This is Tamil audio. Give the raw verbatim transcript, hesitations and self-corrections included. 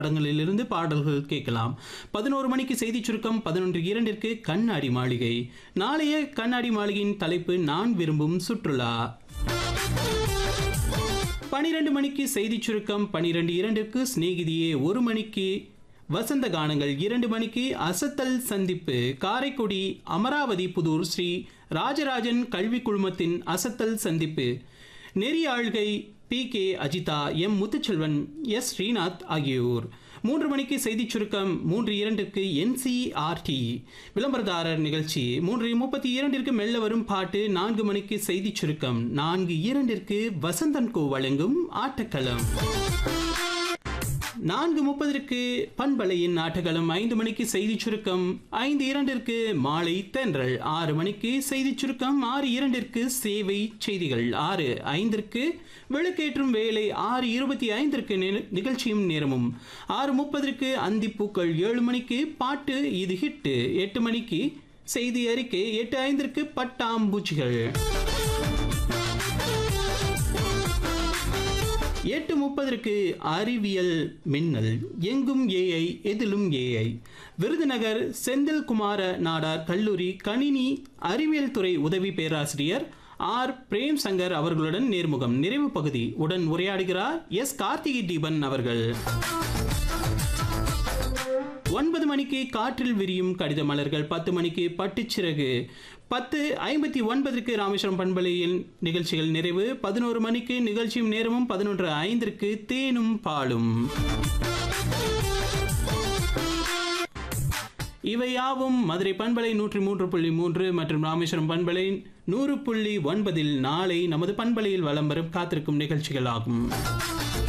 படங்களிலிருந்து பாடல்கள் கேட்கலாம். பதினொரு மணிக்கு செய்திச் சுருக்கம், பதினொன்று இரண்டிற்கு கண்ணாடி மாளிகை. நாளைய கண்ணாடி மாளிகையின் தலைப்பு நான் விரும்பும் சுற்றுலா. பனிரெண்டு மணிக்கு செய்திச் சுருக்கம், பனிரெண்டு இரண்டிற்கு சிநேகிதியே, ஒரு மணிக்கு வசந்த கானங்கள், இரண்டு மணிக்கு அசத்தல் சந்திப்பு. காரைக்குடி அமராவதி புதூர் ஸ்ரீ ராஜராஜன் கல்வி குழுமத்தின் அசத்தல் சந்திப்பு. நெறியாழ்கை B K Ajitha, M Muthuselvan, S Srinath ஆகியோர். மூன்று மணிக்கு செய்திச் சுருக்கம், மூன்று இரண்டிற்கு என்சிஆர்டி விளம்பரதாரர் நிகழ்ச்சி. மூன்று முப்பத்தி இரண்டிற்கு மெல்ல வரும் பாட்டு. நான்கு மணிக்கு செய்திச் சுருக்கம், நான்கு இரண்டிற்கு வசந்தன் கோ வழங்கும் ஆட்டக்களம். நான்கு முப்பதற்கு பண்பலையின் ஆட்டக்களம். ஐந்து மணிக்கு செய்திச் சுருக்கம், ஐந்து இரண்டிற்கு மாலை தென்றல். ஆறு மணிக்கு செய்திச் சுருக்கம், ஆறு இரண்டிற்கு சேவை செய்திகள். ஆறு ஐந்திற்கு விளக்கேற்றும் வேலை. ஆறு இருபத்தி ஐந்திற்கு நிகழ்ச்சியும் நேரமும். ஆறு முப்பதற்கு அந்திப்பூக்கள். ஏழு மணிக்கு பாட்டு இது ஹிட்டு. எட்டு மணிக்கு செய்தி அறிக்கை. எட்டு ஐந்திற்கு பட்டாம்பூச்சிகள். எட்டு முப்பதற்கு அறிவியல் மின்னல். எங்கும் ஏஐ, எதிலும் ஏஐ. விருதுநகர் செந்தில்குமார நாடார் கல்லூரி கணினி அறிவியல் துறை உதவி பேராசிரியர் ஆர் பிரேம் சங்கர் அவர்களுடன் நேர்முகம். நிறைவு பகுதி. உடன் உரையாடுகிறார் எஸ் கார்த்திகை தீபன் அவர்கள். ஒன்பது மணிக்கு காற்றில் விரியும் கடித மலர்கள். பத்து மணிக்கு பட்டுச்சிறகு. பத்து ஐம்பத்தி ஒன்பதற்கு ராமேஸ்வரம் பண்பலையின் நிகழ்ச்சிகள் நிறைவு. பதினோரு மணிக்கு நிகழ்ச்சியும் நேரமும். பதினொன்று ஐந்திற்கு தேனும் பாலும். இவையாவும் மதுரை பண்பலை நூற்றி மூன்று புள்ளி மூன்று மற்றும் ராமேஸ்வரம் பண்பலை நூறு புள்ளி ஒன்பதில் நாளை நமது பண்பலையில் வலம் வரும் காத்திருக்கும் நிகழ்ச்சிகள் ஆகும்.